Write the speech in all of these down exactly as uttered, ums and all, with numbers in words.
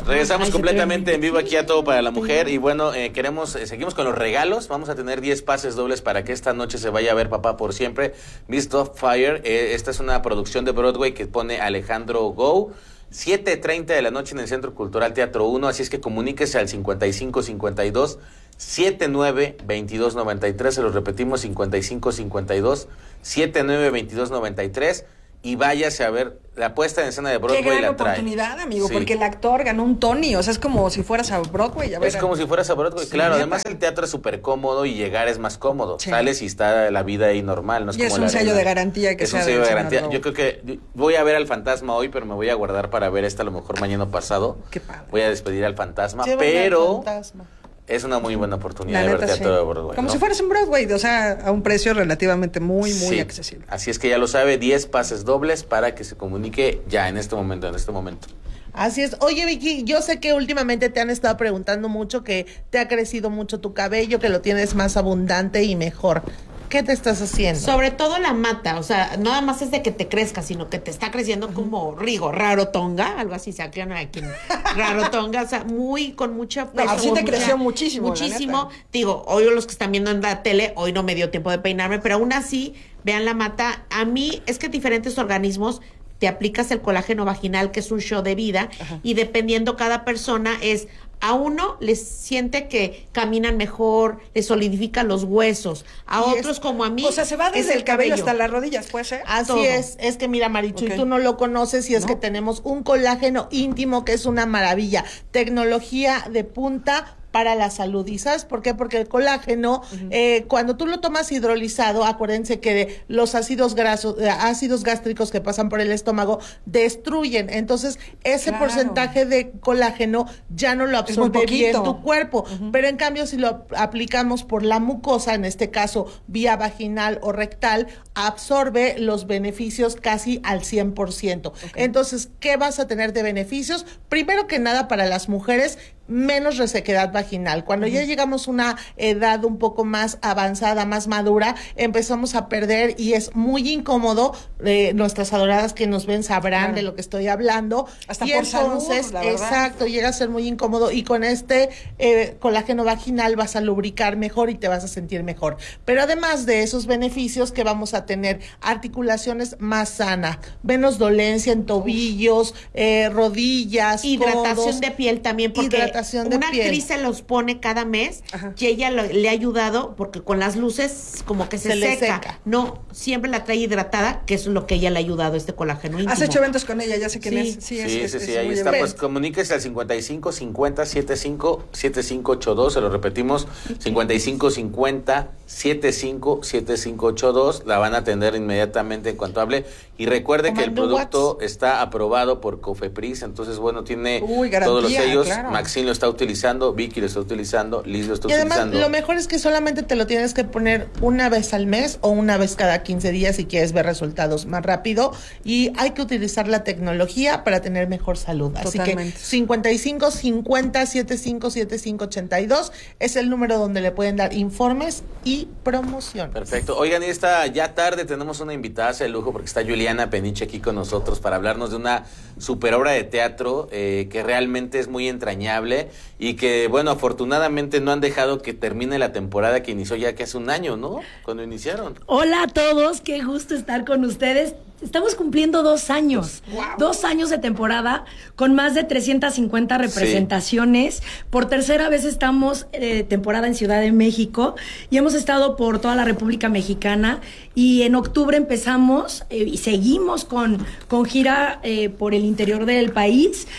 Regresamos Ay, completamente en vivo aquí a Todo para la Mujer. Y bueno, eh, queremos, eh, seguimos con los regalos. Vamos a tener diez pases dobles para que esta noche se vaya a ver Papá por Siempre. Mist of Fire. Eh, esta es una producción de Broadway que pone Alejandro Go. siete treinta de la noche en el Centro Cultural Teatro uno. Así es que comuníquese al cincuenta y cinco cincuenta y dos setenta y nueve veintidós noventa y tres. Se los repetimos, cincuenta y cinco cincuenta y dos setenta y nueve veintidós noventa y tres. Y váyase a ver la puesta en escena de Broadway. Qué gran la trae. oportunidad, amigo, sí. porque el actor ganó un Tony, o sea, es como si fueras a Broadway. A ver, es como si fueras a Broadway, sí, claro. Neta. Además, el teatro es súper cómodo y llegar es más cómodo. Sí. Sales y está la vida ahí normal. No es y como es un la sello arena. de garantía que es sea un sello de garantía. Broadway. Yo creo que voy a ver al fantasma hoy, pero me voy a guardar para ver esta a lo mejor mañana o pasado. Qué padre. Voy a despedir al fantasma, Llévame pero... al fantasma. Es una muy buena oportunidad la de neta, ver teatro sí. de Broadway. Como ¿no? si fueras en Broadway, o sea, a un precio relativamente muy, muy sí. accesible. Así es que ya lo sabe, diez pases dobles para que se comunique ya en este momento, en este momento. Así es. Oye, Vicky, yo sé que últimamente te han estado preguntando mucho que te ha crecido mucho tu cabello, que lo tienes más abundante y mejor. ¿Qué te estás haciendo? Sobre todo la mata, o sea, no nada más es de que te crezca, sino que te está creciendo como Rigo, rarotonga, algo así se aclara aquí, rarotonga, o sea, muy, con mucha No, fuerza. así te mucha, creció muchísimo, Muchísimo. Digo, hoy los que están viendo en la tele, hoy no me dio tiempo de peinarme, pero aún así, vean la mata. A mí, es que diferentes organismos te aplicas el colágeno vaginal, que es un show de vida, Ajá. y dependiendo cada persona es... A uno les siente que caminan mejor, les solidifican los huesos. A y otros, es, como a mí, o sea, se va desde el cabello, cabello hasta las rodillas, ¿puede ser? Así Todo. es. Es que mira, Marichu, okay. y tú no lo conoces y es ¿No? que tenemos un colágeno íntimo que es una maravilla. Tecnología de punta para la salud. ¿Y sabes por qué? Porque el colágeno, uh-huh. eh, cuando tú lo tomas hidrolizado, acuérdense que los ácidos grasos, eh, ácidos gástricos que pasan por el estómago destruyen. Entonces, ese claro. porcentaje de colágeno ya no lo absorbe bien tu cuerpo. Uh-huh. Pero en cambio, si lo aplicamos por la mucosa, en este caso vía vaginal o rectal, absorbe los beneficios casi al cien por ciento. Okay. Entonces, ¿qué vas a tener de beneficios? Primero que nada, para las mujeres, menos resequedad vaginal. Cuando uh-huh. ya llegamos a una edad un poco más avanzada, más madura, empezamos a perder y es muy incómodo. Eh, nuestras adoradas que nos ven sabrán claro. de lo que estoy hablando. Hasta y por entonces, salud, la verdad. Exacto, llega a ser muy incómodo y con este eh, colágeno vaginal vas a lubricar mejor y te vas a sentir mejor. Pero además de esos beneficios que vamos a tener, articulaciones más sanas, menos dolencia en tobillos, eh, rodillas, hidratación codos, de piel también, porque hidratación de una piel. actriz se los pone cada mes Ajá. y ella lo, le ha ayudado porque con las luces como que se, se seca. seca. No, siempre la trae hidratada, que es lo que ella le ha ayudado, este colágeno íntimo. Has hecho eventos con ella, ya sé quién sí. es. Sí, sí, es, sí, es, sí es ahí está. Pues comuníquese al cincuenta y cinco cincuenta setenta y cinco setenta y cinco ochenta y dos, se lo repetimos, cincuenta y cinco cincuenta setenta y cinco setenta y cinco ochenta y dos, la van a atender inmediatamente en cuanto hable. Y recuerde que el producto WhatsApp. Está aprobado por Cofepris, entonces bueno, tiene Uy, garantía, todos los sellos, claro. Maxine lo está utilizando, Vicky lo está utilizando, Liz lo está y además, utilizando. Lo mejor es que solamente te lo tienes que poner una vez al mes o una vez cada quince días si quieres ver resultados más rápido, y hay que utilizar la tecnología para tener mejor salud. Totalmente. Así que cincuenta y cinco cincuenta setenta y cinco setenta y cinco ochenta y dos es el número donde le pueden dar informes y promoción. Perfecto. Oigan, y esta ya tarde tenemos una invitada de lujo porque está Juliana Peniche aquí con nosotros para hablarnos de una super obra de teatro eh, que realmente es muy entrañable y que, bueno, afortunadamente no han dejado que termine la temporada que inició ya que hace un año, ¿no? Cuando iniciaron. Hola a todos, qué gusto estar con ustedes. Estamos cumpliendo dos años, wow. dos años de temporada con más de trescientas cincuenta representaciones. Sí. Por tercera vez estamos eh, temporada en Ciudad de México y hemos estado por toda la República Mexicana y en octubre empezamos eh, y seguimos con, con gira eh, por el interior del país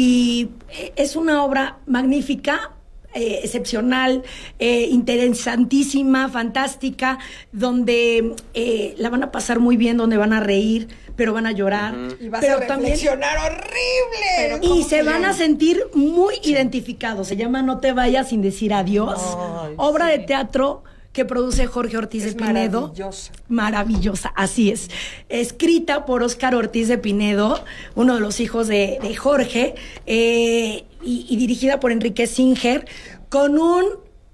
y eh, es una obra magnífica. Eh, excepcional, eh, interesantísima, fantástica, donde eh, la van a pasar muy bien, donde van a reír, pero van a llorar. Uh-huh. Y vas pero a reflexionar también, horrible. Y se van a sentir muy sí. identificados. Se llama No te vayas sin decir adiós. Ay, obra sí. de teatro que produce Jorge Ortiz es de Pinedo. Maravillosa. Maravillosa, así es. Escrita por Óscar Ortiz de Pinedo, uno de los hijos de, de Jorge, eh, y, y dirigida por Enrique Singer, con un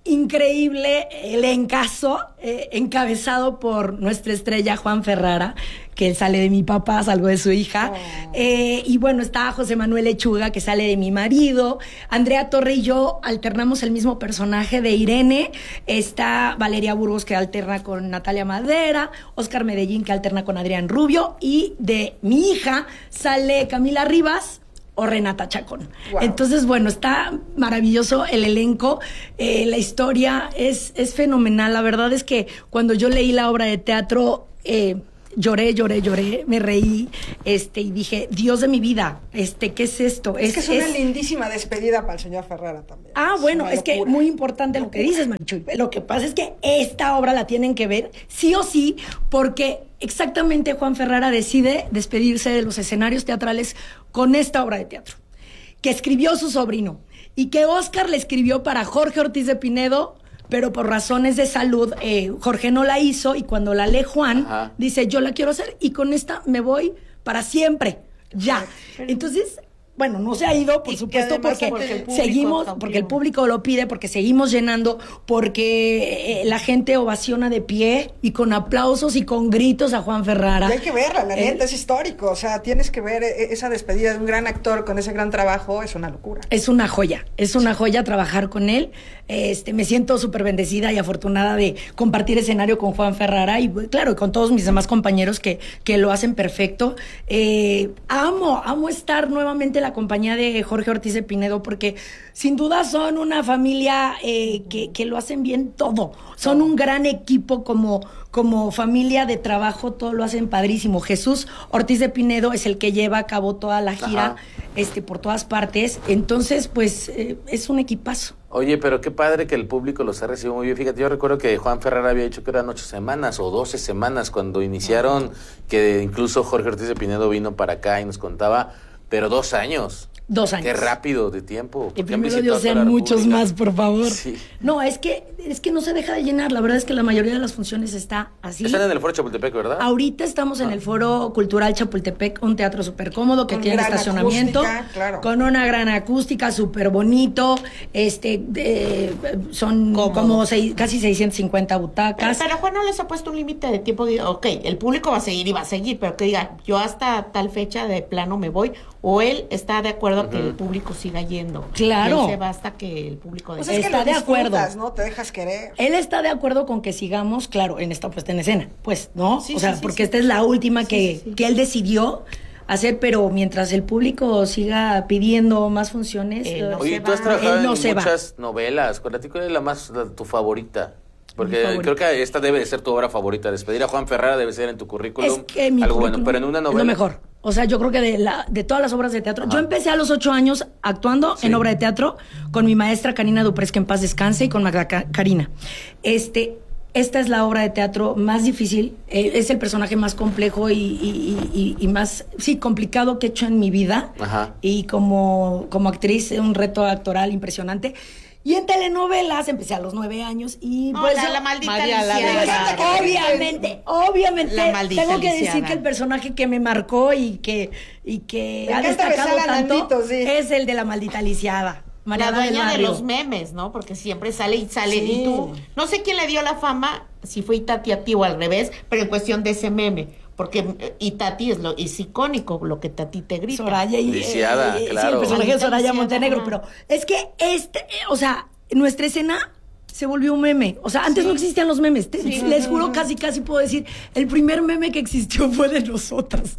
increíble elencazo, eh, encabezado por nuestra estrella Juan Ferrara, que sale de mi papá, salgo de su hija. Oh. Eh, y bueno, está José Manuel Lechuga, que sale de mi marido. Andrea Torre y yo alternamos el mismo personaje de Irene. Está Valeria Burgos, que alterna con Natalia Madera. Oscar Medellín, que alterna con Adrián Rubio. Y de mi hija sale Camila Rivas o Renata Chacón. Wow. Entonces, bueno, está maravilloso el elenco, eh, la historia es, es fenomenal. La verdad es que cuando yo leí la obra de teatro, eh, lloré, lloré, lloré, me reí, este, y dije, Dios de mi vida, este, ¿qué es esto? Es, es que es una es... lindísima despedida para el señor Ferrara también. Ah, es bueno, es que muy importante lo que dices, Marichuy. Lo que pasa es que esta obra la tienen que ver sí o sí, porque exactamente Juan Ferrara decide despedirse de los escenarios teatrales con esta obra de teatro, que escribió su sobrino, y que Oscar le escribió para Jorge Ortiz de Pinedo, pero por razones de salud, eh, Jorge no la hizo, y cuando la lee Juan, Ajá. dice, yo la quiero hacer, y con esta me voy para siempre, ya. Pero, entonces, bueno, no se ha ido, por supuesto, porque, porque seguimos, campeón. porque el público lo pide, porque seguimos llenando, porque eh, la gente ovaciona de pie, y con aplausos y con gritos a Juan Ferrara. Y hay que verla, la neta, eh, es histórico, o sea, tienes que ver esa despedida de un gran actor con ese gran trabajo, es una locura. Es una joya, es una joya trabajar con él. Este, me siento súper bendecida y afortunada de compartir escenario con Juan Ferrara y, claro, con todos mis demás compañeros que, que lo hacen perfecto. Eh, amo, amo estar nuevamente en la compañía de Jorge Ortiz de Pinedo, porque sin duda son una familia eh, que, que lo hacen bien todo. Son un gran equipo como, como familia de trabajo, todo lo hacen padrísimo. Jesús Ortiz de Pinedo es el que lleva a cabo toda la gira este, por todas partes. Entonces, pues, eh, es un equipazo. Oye, pero qué padre que el público los ha recibido muy bien. Fíjate, yo recuerdo que Juan Ferrara había dicho que eran ocho semanas o doce semanas cuando iniciaron, que incluso Jorge Ortiz de Pinedo vino para acá y nos contaba, pero dos años. Dos años. Qué rápido de tiempo. Que primero Dios sean muchos más, por favor. Sí. No, es que es que no se deja de llenar. La verdad es que la mayoría de las funciones está así. Están en el Foro Chapultepec, ¿verdad? Ahorita estamos ah. en el Foro Cultural Chapultepec, un teatro súper cómodo que con tiene estacionamiento, claro. con una gran acústica, súper bonito. Este, de, son cómodo. como seis, casi seiscientas cincuenta butacas. Pero, pero Juan no les ha puesto un límite de tiempo. De, ok, el público va a seguir y va a seguir, pero que diga, yo hasta tal fecha de plano me voy, o él está de acuerdo uh-huh. que el público siga yendo. Claro. Y él se va hasta que el público pues es está que de acuerdo. ¿no? Te dejas querer. Él está de acuerdo con que sigamos, claro, en esta puesta en escena, pues, ¿no? Sí, o sea, sí, porque sí, esta sí. es la última sí, que, sí, sí. que él decidió hacer, pero mientras el público siga pidiendo más funciones, él no Oye, se tú has va. trabajado Él no en se muchas va. novelas. ¿Cuál es la más la, tu favorita? Porque favorita. creo que esta debe de ser tu obra favorita. Despedir a Juan Ferrara debe ser en tu currículum es que mi algo currículum bueno, pero en una novela. Es lo mejor. O sea, yo creo que de, la, de todas las obras de teatro. Ajá. Yo empecé a los ocho años actuando sí. en obra de teatro con mi maestra Karina Duprés, que en paz descanse, y con Magda Karina. Este, esta es la obra de teatro más difícil, eh, es el personaje más complejo y, y, y, y más, sí, complicado que he hecho en mi vida. Ajá. Y como, como actriz, un reto actoral impresionante. Y en telenovelas empecé a los nueve años y no, pues la, yo, la maldita María, la lisiada. obviamente, obviamente La maldita tengo que lisiada. decir que el personaje que me marcó y que y que Me ha encanta destacado besar a tanto Nandito, sí. es el de la maldita lisiada. La Mariana del dueña de Barrio. los memes, ¿no? Porque siempre sale y sale Sí. y tú. No sé quién le dio la fama, si fue Itati a ti o al revés, pero en cuestión de ese meme. Porque Itati es lo es icónico, lo que Tati te grita. Soraya y Lisiada, eh, eh, claro. sí, el personaje de Soraya Lisiada, Montenegro, ajá. pero es que este, eh, o sea, nuestra escena se volvió un meme. O sea, antes Sí. no existían los memes. Te- Sí. Les juro, casi, casi puedo decir, el primer meme que existió fue de nosotras.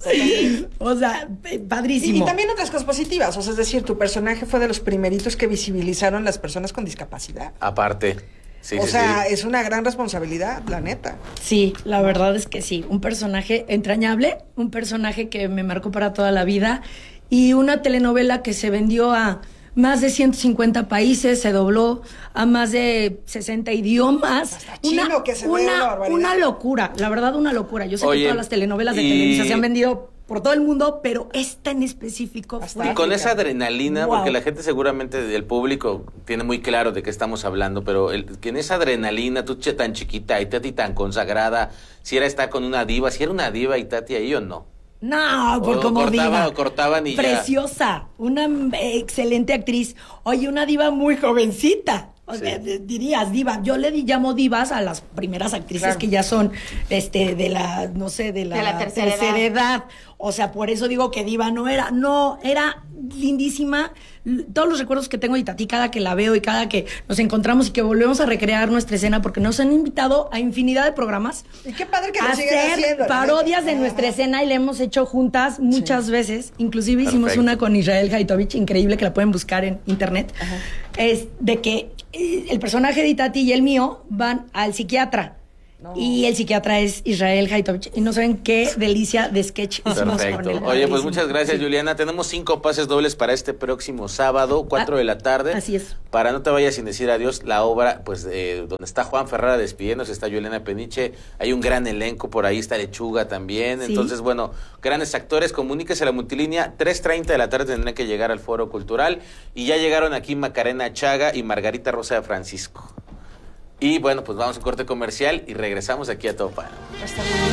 O sea, eh, Y, padrísimo. y también otras cosas positivas, o sea, es decir, tu personaje fue de los primeritos que visibilizaron las personas con discapacidad. Aparte. Sí, o sí, sea, sí. es una gran responsabilidad, la neta. Sí, la verdad es que sí. Un personaje entrañable, un personaje que me marcó para toda la vida y una telenovela que se vendió a más de ciento cincuenta países, se dobló a más de sesenta idiomas. Hasta chino, una, que se ve una, una barbaridad. una locura, la verdad una locura. Yo sé Oye, que todas las telenovelas de y- Televisa se han vendido por todo el mundo, pero esta en específico Hasta fue... Y con esa adrenalina, Wow. porque la gente seguramente, el público tiene muy claro de qué estamos hablando, pero el, que en esa adrenalina, tú che, tan chiquita y Tati tan consagrada, si era estar con una diva, si era una diva y Tati ahí o no. No, por O como cortaban, diva. o cortaban y ya. Preciosa, una eh, excelente actriz. Oye, una diva muy jovencita. O Sí. sea, de- dirías diva. Yo le di- llamo divas a las primeras actrices Claro. que ya son, este, de la, no sé, de la, De la tercera edad. edad. O sea, por eso digo que diva no era. No, era lindísima. L- Todos los recuerdos que tengo de Itatí, cada que la veo y cada que nos encontramos y que volvemos a recrear nuestra escena, porque nos han invitado a infinidad de programas Y qué padre que a lo sigan hacer haciendo. la parodias neta. de nuestra escena y la hemos hecho juntas muchas veces. Inclusive hicimos Perfecto. una con Israel Haitovich, increíble, que la pueden buscar en internet. Es de que eh, el personaje de Itati y el mío van al psiquiatra. No. Y el psiquiatra es Israel Haitovich. Y no saben qué delicia de sketch hicimos con Perfecto. él. Oye, pues Padrísimo. muchas gracias, Sí. Juliana. Tenemos cinco pases dobles para este próximo sábado, cuatro Ah, de la tarde. así es. Para No te vayas sin decir adiós, la obra, pues, eh, donde está Juan Ferrara despidiéndose, está Juliana Peniche, hay un gran elenco por ahí, está Lechuga también. Sí. Entonces, bueno, grandes actores, comuníquese a la multilínea, tres treinta de la tarde tendrán que llegar al Foro Cultural. Y ya llegaron aquí Macarena Chaga y Margarita Rosa de Francisco. Y bueno, pues vamos a un corte comercial y regresamos aquí a Todo Para. Está muy bien.